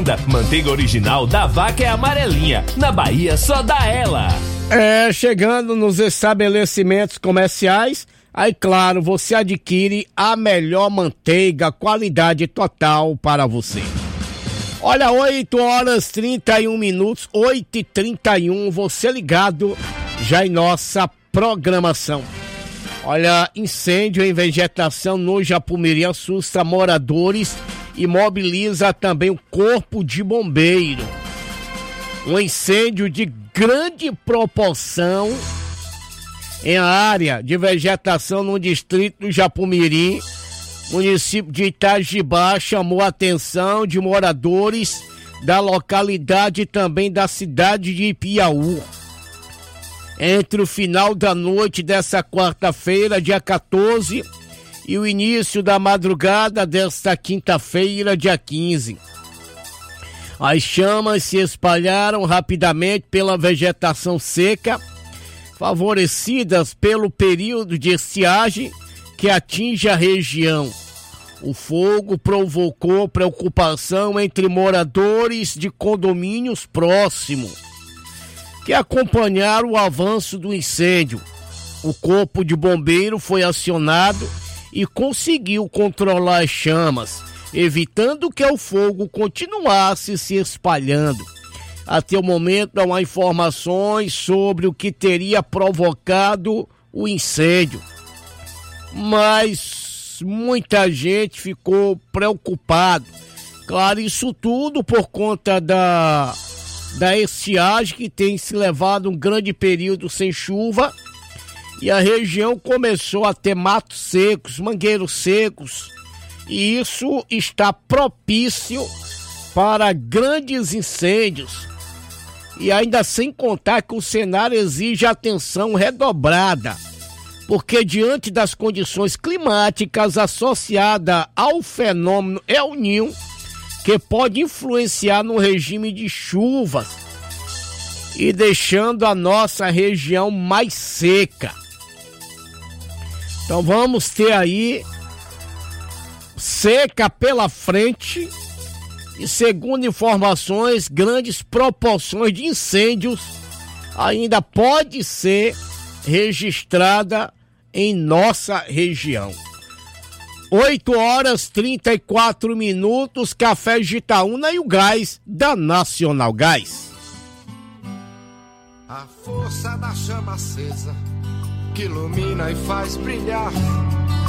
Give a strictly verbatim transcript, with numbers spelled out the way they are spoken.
linda. Manteiga original da Vaca é amarelinha. Na Bahia só dá ela. É, chegando nos estabelecimentos comerciais, aí claro, você adquire a melhor manteiga, qualidade total para você. Olha, oito horas e trinta e um minutos, oito e trinta e um, você ligado já em nossa programação. Olha, incêndio em vegetação no Japumiri assusta moradores e mobiliza também o corpo de bombeiro. Um incêndio de grande proporção em área de vegetação no distrito do Japumiri, município de Itajibá, chamou a atenção de moradores da localidade e também da cidade de Ipiaú. Entre o final da noite dessa quarta-feira, dia quatorze, e o início da madrugada desta quinta-feira, dia quinze. As chamas se espalharam rapidamente pela vegetação seca, favorecidas pelo período de estiagem que atinge a região. O fogo provocou preocupação entre moradores de condomínios próximos, que acompanharam o avanço do incêndio. O corpo de bombeiro foi acionado e conseguiu controlar as chamas, evitando que o fogo continuasse se espalhando. Até o momento não há informações sobre o que teria provocado o incêndio, mas muita gente ficou preocupada. Claro, isso tudo por conta da, da estiagem, que tem se levado um grande período sem chuva, e a região começou a ter matos secos, mangueiros secos, e isso está propício para grandes incêndios. E ainda sem contar que o cenário exige atenção redobrada, porque diante das condições climáticas associadas ao fenômeno El Niño, que pode influenciar no regime de chuvas e deixando a nossa região mais seca. Então vamos ter aí seca pela frente e, segundo informações, grandes proporções de incêndios ainda pode ser registrada em nossa região. oito horas e trinta e quatro minutos, Café Gitaúna e o gás da Nacional Gás. A força da chama acesa que ilumina e faz brilhar